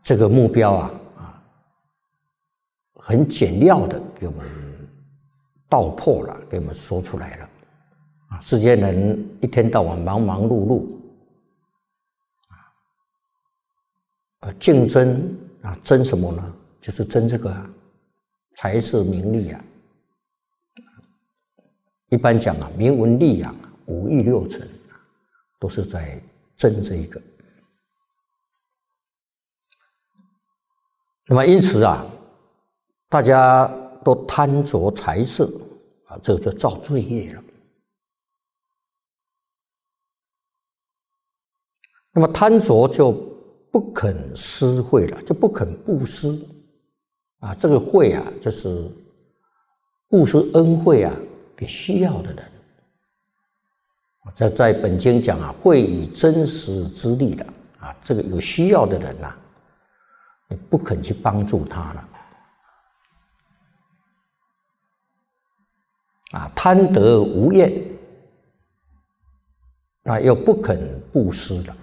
这个目标很简要的给我们道破了，给我们说出来了。世间人一天到晚忙忙碌碌，竞争争什么呢？就是争这个财色名利一般讲名闻利养五欲六尘都是在争这一个。那么因此大家都贪着财色这个就造罪业了。那么贪着就不肯施惠了，就不肯布施这个惠就是布施恩惠给需要的人。在本经讲惠以真实之力的这个有需要的人你不肯去帮助他了贪得无厌又不肯布施了。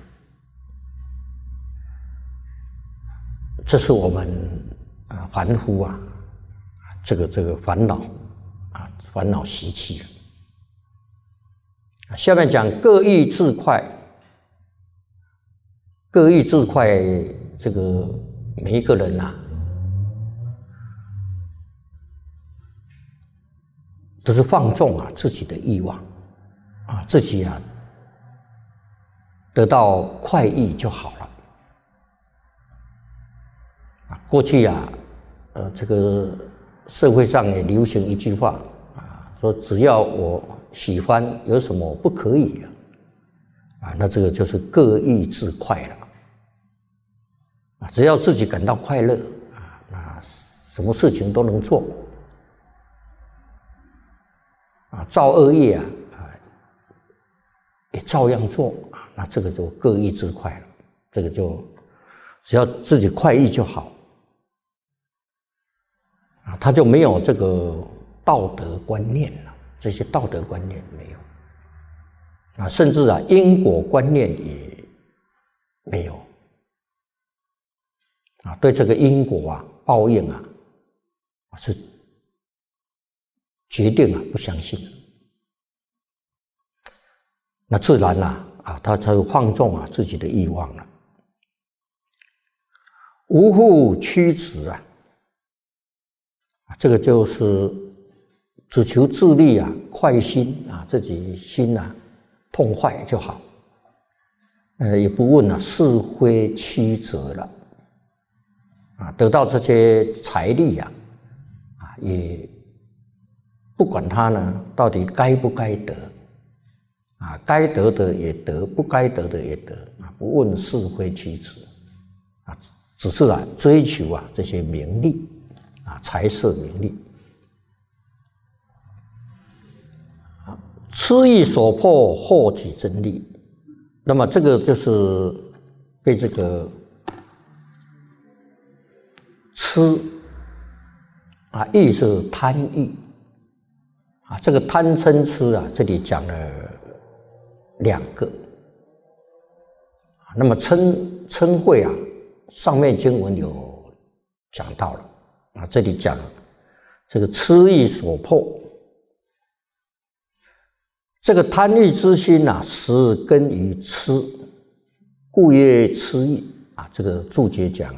这是我们凡夫这个烦恼习气了。下面讲各欲自快，各欲自快，这个每一个人都是放纵自己的欲望自己得到快意就好了。过去这个社会上也流行一句话说只要我喜欢，有什么不可以那这个就是各欲自快了只要自己感到快乐什么事情都能做造恶业也照样做那这个就各欲自快了。这个就只要自己快意就好他就没有这个道德观念了，这些道德观念没有甚至因果观念也没有对这个因果报应是决定不相信那自然他才会放纵自己的欲望了。无复屈直这个就是只求自利快心自己心痛快就好也不问是非曲折了得到这些财力也不管他呢到底该不该得该得的也得，不该得的也得不问是非曲折只是追求这些名利财色名利痴意所迫，获取真利。那么这个就是被这个痴意是贪欲这个贪嗔痴这里讲了两个那么嗔恚上面经文有讲到了这里讲这个痴意所迫，这个贪欲之心实根于痴，故曰痴意这个注解讲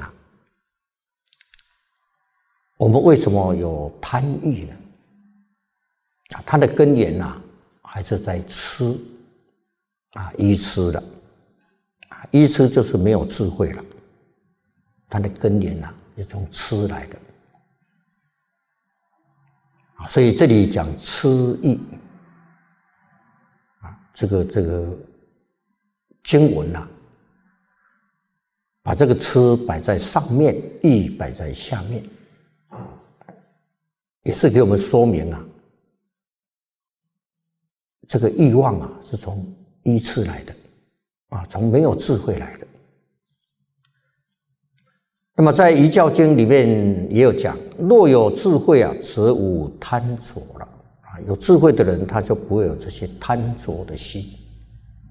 我们为什么有贪欲呢？它的根源还是在痴愚痴的愚痴就是没有智慧了，它的根源是从痴来的所以这里讲痴意这个经文把这个痴摆在上面，意摆在下面，也是给我们说明这个欲望是从愚痴来的从没有智慧来的。那么在《遗教经》里面也有讲，若有智慧则无贪着了有智慧的人他就不会有这些贪着的心